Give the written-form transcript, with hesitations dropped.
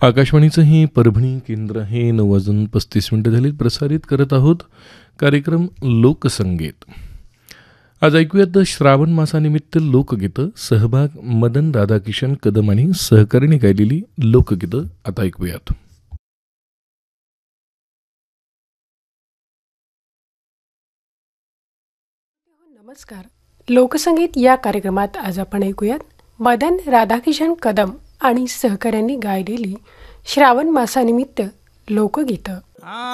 आकाशवाणीचं हे परभणी केंद्र आहे. 9:35 झालीत. प्रसारित करत आहोत कार्यक्रम लोकसंगीत. आज ऐकूयात श्रावण मासानिमित्त लोकगीतं. सहभाग मदन राधाकिशन कदम आणि सहकार्याने गायलेली लोकगीतं आता ऐकूयात. नमस्कार. लोकसंगीत या कार्यक्रमात आज आपण ऐकूयात मदन राधाकिशन कदम आणि सहकाऱ्यांनी गायलेली श्रावण मासानिमित्त लोकगीतं.